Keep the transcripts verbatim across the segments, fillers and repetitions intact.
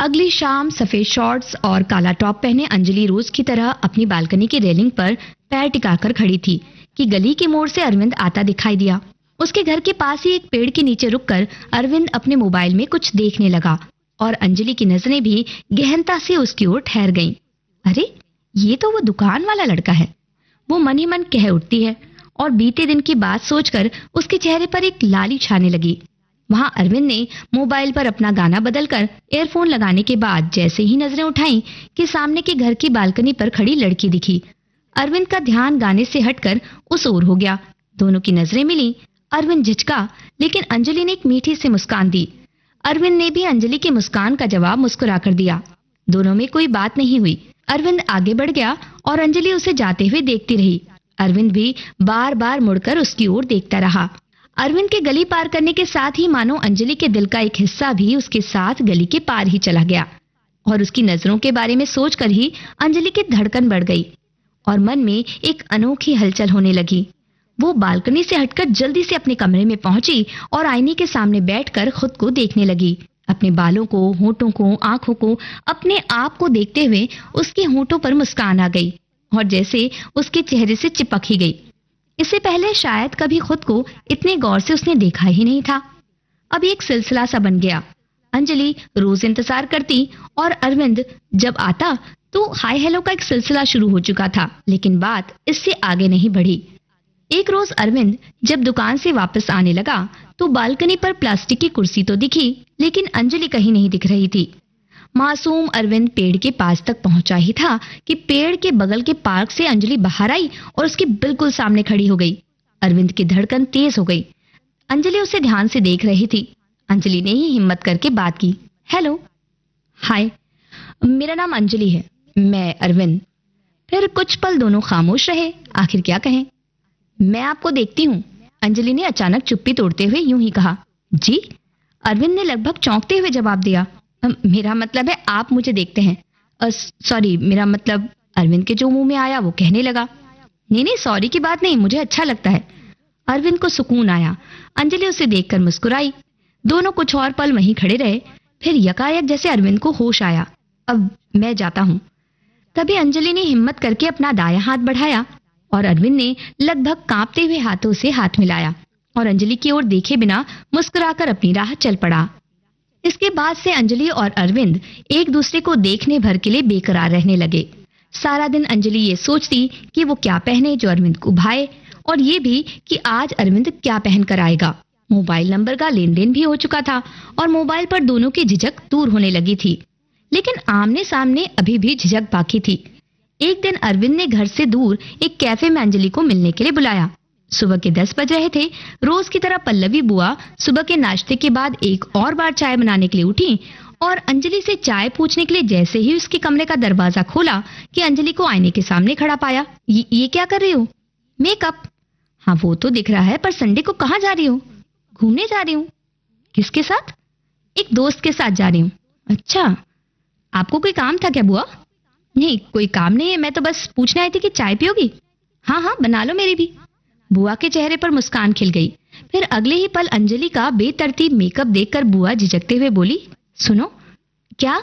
अगली शाम सफेद शॉर्ट्स और काला टॉप पहने अंजलि रोज की तरह अपनी बालकनी की रेलिंग पर पैर टिकाकर खड़ी थी कि गली के मोड़ से अरविंद आता दिखाई दिया। उसके घर के पास ही एक पेड़ के नीचे रुककर अरविंद अपने मोबाइल में कुछ देखने लगा और अंजलि की नजरें भी गहनता से उसकी ओर ठहर गईं। अरे, ये तो वो दुकान वाला लड़का है, वो मन ही मन कह उठती है और बीते दिन की बात सोचकर उसके चेहरे पर एक लाली छाने लगी। वहां अरविंद ने मोबाइल पर अपना गाना बदलकर ईयरफोन लगाने के बाद जैसे ही नजरें उठाईं कि सामने के घर की बालकनी पर खड़ी लड़की दिखी। अरविंद का ध्यान गाने से हटकर उस ओर हो गया। दोनों की नजरें मिली। अरविंद झिझका, लेकिन अंजलि ने एक मीठी सी मुस्कान दी। अरविंद ने भी अंजलि की मुस्कान का जवाब मुस्कुराकर दिया। दोनों में कोई बात नहीं हुई। अरविंद आगे बढ़ गया और अंजलि उसे जाते हुए देखती रही। अरविंद भी बार बार मुड़कर उसकी ओर देखता रहा। अरविंद के गली पार करने के साथ ही मानो अंजलि के दिल का एक हिस्सा भी उसके साथ गली के पार ही चला गया और उसकी नजरों के बारे में सोचकर ही अंजलि की धड़कन बढ़ गई और मन में एक अनोखी हलचल होने लगी। वो बालकनी से हटकर जल्दी से अपने कमरे में पहुंची और आईने के सामने बैठकर खुद को देखने लगी। अपने बालों को, होठों को, आंखों को, अपने आप को देखते हुए उसके होठों पर मुस्कान आ गई और जैसे उसके चेहरे से चिपक ही गई। इससे पहले शायद कभी खुद को इतने गौर से उसने देखा ही नहीं था। अब एक सिलसिला सा बन गया। अंजलि रोज इंतजार करती और अरविंद जब आता तो हाय हेलो का एक सिलसिला शुरू हो चुका था, लेकिन बात इससे आगे नहीं बढ़ी। एक रोज अरविंद जब दुकान से वापस आने लगा तो बालकनी पर प्लास्टिक की कुर्सी तो दिखी, लेकिन अंजलि कहीं नहीं दिख रही थी। मासूम अरविंद पेड़ के पास तक पहुंचा ही था कि पेड़ के बगल के पार्क से अंजलि बाहर आई और उसके बिल्कुल सामने खड़ी हो गई। अरविंद की धड़कन तेज हो गई। अंजलि उसे ध्यान से देख रही थी। अंजलि ने ही हिम्मत करके बात की। हेलो। हाय, मेरा नाम अंजलि है, मैं अरविंद। फिर कुछ पल दोनों खामोश रहे। आखिर क्या कहें। मैं आपको देखती हूँ, अंजलि ने अचानक चुप्पी तोड़ते हुए यूं ही कहा। जी? अरविंद ने लगभग चौंकते हुए जवाब दिया। मेरा मतलब है आप मुझे देखते हैं। सॉरी, मेरा मतलब, अरविंद के जो मुंह में आया वो कहने लगा। नहीं नहीं, सॉरी की बात नहीं, मुझे अच्छा लगता है। अरविंद को सुकून आया। अंजलि उसे देखकर मुस्कुराई। दोनों कुछ और पल वहीं खड़े रहे। फिर यकायक जैसे अरविंद को होश आया। अब मैं जाता हूँ। तभी अंजलि ने हिम्मत करके अपना दायां हाथ बढ़ाया और अरविंद ने लगभग कांपते हुए हाथों से हाथ मिलाया और अंजलि की ओर देखे बिना मुस्कुराकर अपनी राह चल पड़ा। इसके बाद से अंजलि और अरविंद एक दूसरे को देखने भर के लिए बेकरार रहने लगे। सारा दिन अंजलि ये सोचती कि वो क्या पहने जो अरविंद को भाए, और ये भी कि आज अरविंद क्या पहन कर आएगा। मोबाइल नंबर का लेन देन भी हो चुका था और मोबाइल पर दोनों की झिझक दूर होने लगी थी, लेकिन आमने सामने अभी भी झिझक बाकी थी। एक दिन अरविंद ने घर से दूर एक कैफे में अंजलि को मिलने के लिए बुलाया। सुबह के दस बज रहे थे। रोज की तरह पल्लवी बुआ सुबह के नाश्ते के बाद एक और बार चाय बनाने के लिए उठी और अंजलि से चाय पूछने के लिए जैसे ही उसके कमरे का दरवाजा खोला कि अंजलि को आईने के सामने खड़ा पाया। ये, ये क्या कर रही हो? मेकअप। हाँ, वो तो दिख रहा है, पर संडे को कहाँ जा रही हो? घूमने जा रही हूँ। किसके साथ? एक दोस्त के साथ जा रही हूँ। अच्छा, आपको कोई काम था क्या बुआ? नहीं, कोई काम नहीं है, मैं तो बस पूछने आई थी कि चाय पियोगी? हाँ हाँ, बना लो मेरी भी। बुआ के चेहरे पर मुस्कान खिल गई। फिर अगले ही पल अंजलि का बेतरतीब मेकअप देखकर बुआ झिझकते हुए बोली, सुनो। क्या?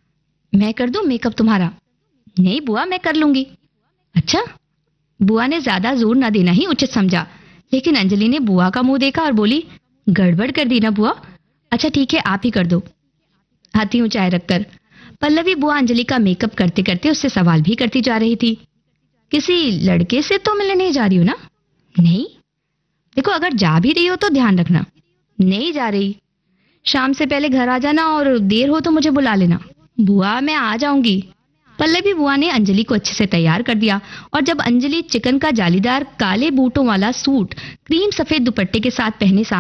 मैं कर दूं मेकअप तुम्हारा? नहीं बुआ, मैं कर लूंगी। अच्छा। बुआ ने ज्यादा जोर न देना ही उचित समझा, लेकिन अंजलि ने बुआ का मुंह देखा और बोली, गड़बड़ कर दी ना बुआ? अच्छा ठीक है, आप ही कर दो। आती हूँ चाय रखकर। पल्लवी बुआ अंजलि का मेकअप करते करते उससे सवाल भी करती जा रही थी। किसी लड़के से तो मिलने नहीं जा रही हो ना? नहीं। देखो, अगर जा भी रही हो तो ध्यान रखना। नहीं जा रही। शाम से पहले घर आ जाना और देर हो तो मुझे बुला लेना। बुआ, मैं आ जाऊंगी। पल्लवी बुआ ने अंजलि को अच्छे से तैयार कर दिया और जब अंजलि चिकन का जालीदार काले बूटों वाला सूट क्रीम सफेद दुपट्टे के साथ पहने